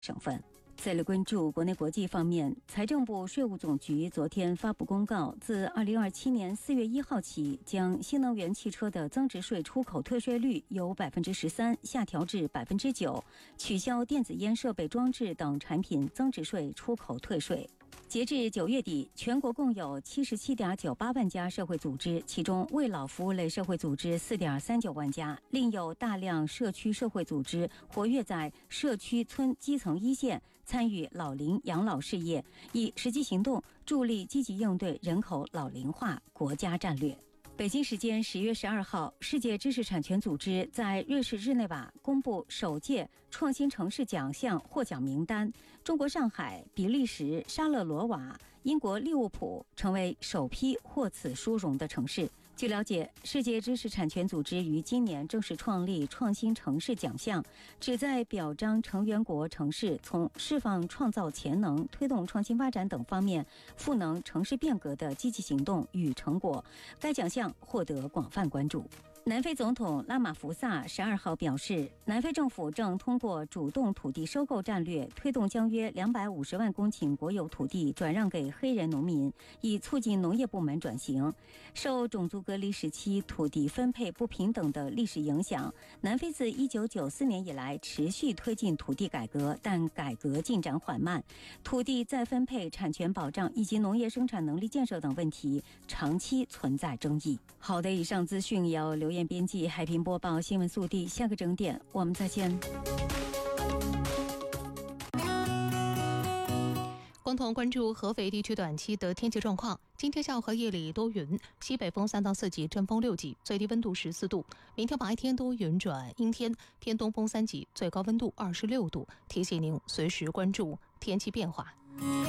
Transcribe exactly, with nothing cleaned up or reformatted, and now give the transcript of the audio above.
省份。再来关注国内国际方面，财政部、税务总局昨天发布公告，自二零二七年四月一号起，将新能源汽车的增值税出口退税率由百分之十三下调至百分之九，取消电子烟设备装置等产品增值税出口退税。截至九月底，全国共有七十七点九八万家社会组织，其中为老服务类社会组织四点三九万家，另有大量社区社会组织活跃在社区村基层一线，参与老龄养老事业，以实际行动助力积极应对人口老龄化国家战略。北京时间十月十二号，世界知识产权组织在瑞士日内瓦公布首届创新城市奖项获奖名单，中国上海、比利时沙勒罗瓦、英国利物浦成为首批获此殊荣的城市。据了解，世界知识产权组织于今年正式创立创新城市奖项，旨在表彰成员国城市从释放创造潜能、推动创新发展等方面赋能城市变革的积极行动与成果。该奖项获得广泛关注。南非总统拉马福萨十二号表示，南非政府正通过主动土地收购战略，推动将约两百五十万公顷国有土地转让给黑人农民，以促进农业部门转型。受种族隔离时期土地分配不平等的历史影响，南非自一九九四年以来持续推进土地改革，但改革进展缓慢，土地再分配、产权保障以及农业生产能力建设等问题长期存在争议。好的，以上资讯由刘燕编辑，海平播报新闻速递。下个整点我们再见。 共同关注合肥地区短期的天气状况。今天下午和夜里多云，西北风三到四级，阵风六级，最低温度十四度。明天白天多云转阴天，偏东风三级，最高温度二十六度。提醒您随时关注天气变化。